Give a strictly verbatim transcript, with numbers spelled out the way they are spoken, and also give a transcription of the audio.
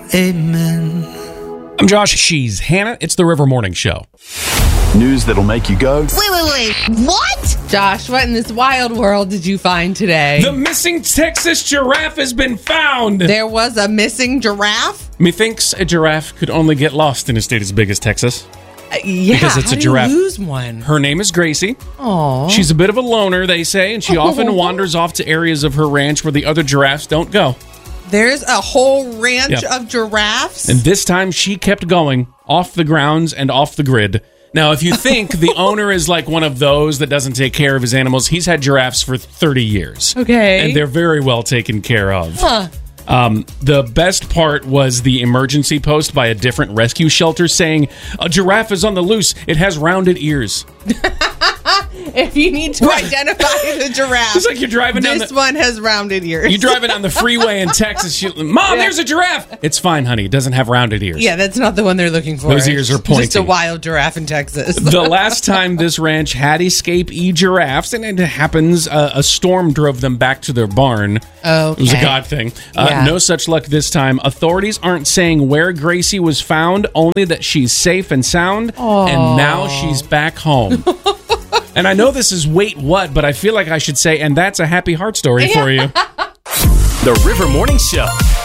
amen. I'm Josh. She's Hannah. It's the River Morning Show. News that'll make you go, Wait, wait, wait. What? Josh, what in this wild world did you find today? The missing Texas giraffe has been found. There was a missing giraffe? Methinks a giraffe could only get lost in a state as big as Texas. Uh, yeah, Because it's how a do you giraffe. lose one? Her name is Gracie. Aww. She's a bit of a loner, they say, and she often wanders off to areas of her ranch where the other giraffes don't go. There's a whole ranch Yeah. of giraffes? And this time she kept going off the grounds and off the grid. Now, if you think the owner is like one of those that doesn't take care of his animals, he's had giraffes for thirty years. Okay. And they're very well taken care of. Huh. Um, the best part was the emergency post by a different rescue shelter saying, a giraffe is on the loose. It has rounded ears. If you need to identify the giraffe, It's like you're driving down this the... one has rounded ears. You're driving on the freeway in Texas. You, Mom, Yeah. there's a giraffe. It's fine, honey. It doesn't have rounded ears. Yeah, that's not the one they're looking for. Those ears are It's Just a pointy. wild giraffe in Texas. The last time this ranch had escapee giraffes, and it happens, uh, a storm drove them back to their barn. Okay. It was a God thing. Uh, Yeah. No such luck this time. Authorities aren't saying where Gracie was found, only that she's safe and sound, and now she's back home. And I know this is wait what, but I feel like I should say, and that's a happy heart story for you. The River Morning Show.